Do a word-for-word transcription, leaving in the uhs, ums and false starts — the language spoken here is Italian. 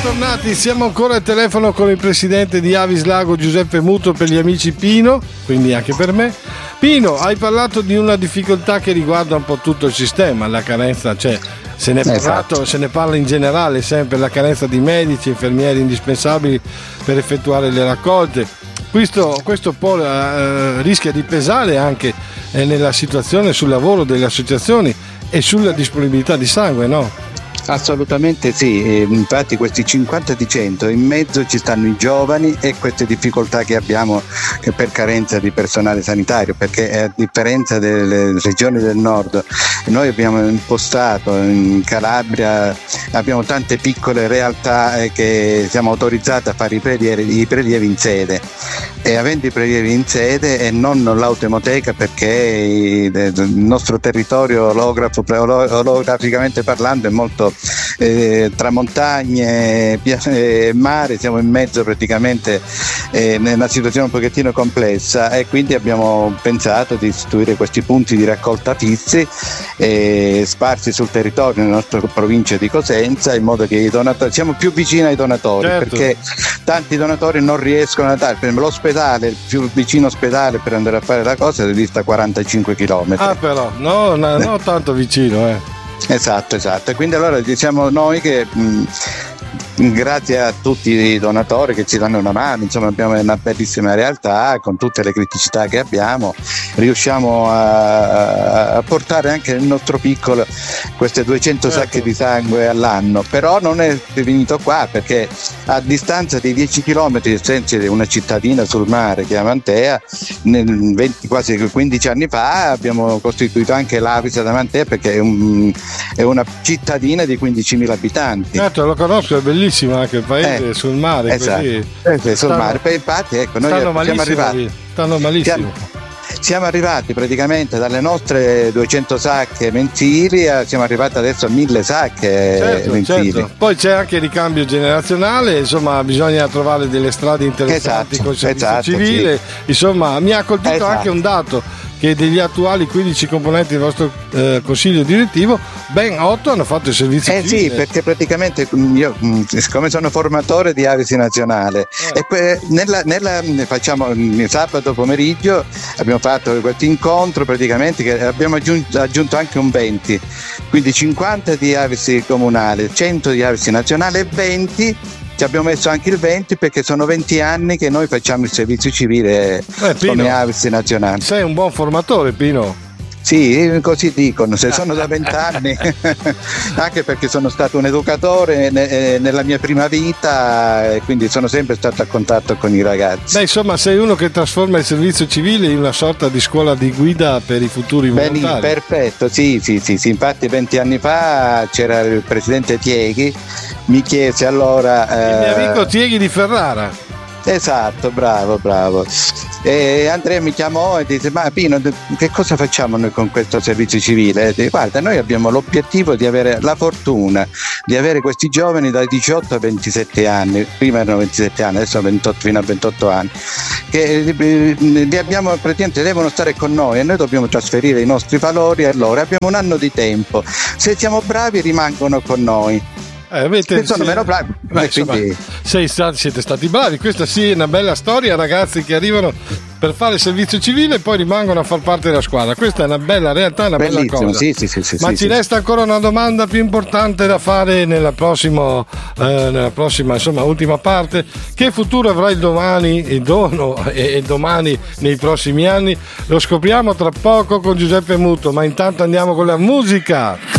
bentornati, siamo ancora al telefono con il presidente di Avis Lago Giuseppe Muto, per gli amici Pino, quindi anche per me. Pino, hai parlato di una difficoltà che riguarda un po' tutto il sistema, la carenza, cioè se ne, è parlato, esatto. se ne parla in generale sempre, la carenza di medici, infermieri indispensabili per effettuare le raccolte. Questo, questo poi eh, rischia di pesare anche eh, nella situazione sul lavoro delle associazioni e sulla disponibilità di sangue, no? Assolutamente sì, infatti questi cinquanta di cento in mezzo ci stanno i giovani e queste difficoltà che abbiamo per carenza di personale sanitario, perché a differenza delle regioni del nord noi abbiamo impostato in Calabria, abbiamo tante piccole realtà che siamo autorizzate a fare i prelievi, i prelievi in sede, e avendo i prelievi in sede e non l'autoemoteca, perché il nostro territorio olografo, olograficamente parlando è molto Eh, tra montagne e eh, mare, siamo in mezzo praticamente eh, nella situazione un pochettino complessa, e quindi abbiamo pensato di istituire questi punti di raccolta fissi eh, sparsi sul territorio nella nostra provincia di Cosenza, in modo che i donatori siamo più vicini ai donatori, certo. Perché tanti donatori non riescono a dare, per esempio l'ospedale, il più vicino ospedale per andare a fare la cosa è dista quarantacinque chilometri. Ah però, no, no, no tanto vicino eh. Esatto, esatto. E quindi allora diciamo noi che mh, grazie a tutti i donatori che ci danno una mano, insomma abbiamo una bellissima realtà con tutte le criticità che abbiamo, riusciamo a, a portare anche nel nostro piccolo queste duecento certo. sacche di sangue all'anno. Però non è finito qua, perché a distanza di dieci chilometri, senza una cittadina sul mare che è Amantea, nel venti, quasi quindici anni fa abbiamo costituito anche l'Avis ad Amantea, perché è, un, è una cittadina di quindicimila abitanti. Certo, lo conosco, è bellissimo anche il paese, eh, sul mare, esatto, così. Eh, sul stanno, mare. Poi, infatti ecco, noi siamo arrivati stanno malissimo siamo, siamo arrivati praticamente dalle nostre duecento sacche mensili a, siamo arrivati adesso a mille sacche certo, mensili. Certo. Poi c'è anche il ricambio generazionale, insomma bisogna trovare delle strade interessanti, esatto, col servizio esatto, civile, sì. Insomma mi ha colpito esatto. anche un dato, che degli attuali quindici componenti del vostro eh, consiglio direttivo, ben otto hanno fatto il servizio eh civile. Sì, perché praticamente io, siccome sono formatore di Avis Nazionale, eh. e que- nella, nella, facciamo il sabato pomeriggio abbiamo fatto questo incontro, praticamente che abbiamo aggiunto, aggiunto anche un venti, quindi cinquanta di Avis comunale, cento di Avis Nazionale e venti. Ci abbiamo messo anche il venti perché sono venti anni che noi facciamo il servizio civile eh, Pino, come Avis Nazionale. Sei un buon formatore, Pino. Sì, così dicono, se sono da vent'anni, anche perché sono stato un educatore ne, nella mia prima vita e quindi sono sempre stato a contatto con i ragazzi. Beh, insomma, sei uno che trasforma il servizio civile in una sorta di scuola di guida per i futuri volontari. Bene, perfetto, sì, sì, sì, sì, infatti venti anni fa c'era il presidente Tieghi, mi chiese allora... Il mio eh... amico Tieghi di Ferrara. Esatto, bravo, bravo. E Andrea mi chiamò e disse: ma Pino, che cosa facciamo noi con questo servizio civile? E disse, guarda, noi abbiamo l'obiettivo di avere la fortuna di avere questi giovani dai diciotto ai ventisette anni, prima erano ventisette anni, adesso ventotto, fino a ventotto anni, che li abbiamo praticamente, devono stare con noi e noi dobbiamo trasferire i nostri valori a loro. Abbiamo un anno di tempo, se siamo bravi rimangono con noi. Eh, avete, sono meno bravi. Beh, insomma, sei stati, siete stati bravi. Questa sì è una bella storia, ragazzi che arrivano per fare il servizio civile e poi rimangono a far parte della squadra. Questa è una bella realtà, una bellissimo, bella cosa. Sì, sì, sì, sì, ma sì, ci sì. resta ancora una domanda più importante da fare nella prossima, eh, nella prossima insomma ultima parte. Che futuro avrà il domani, il dono e, e domani nei prossimi anni? Lo scopriamo tra poco con Giuseppe Muto, ma intanto andiamo con la musica.